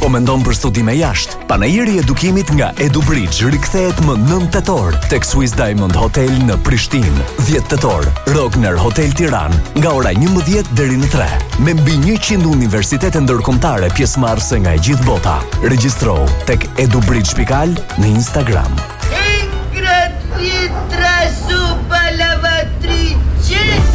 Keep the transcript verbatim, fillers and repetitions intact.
Po mendon për studime jashtë? Panajiri i edukimit nga EduBridge rikthehet më nëntë tetor tek Swiss Diamond Hotel në Prishtinë. dhjetë tetor, Rogner Hotel Tiranë, nga ora njëmbëdhjetë deri në tre, me mbi njëqind universitete ndërkombëtare pjesëmarrëse nga e gjithë bota. Regjistro tek edubridge pikal në Instagram. Ingrid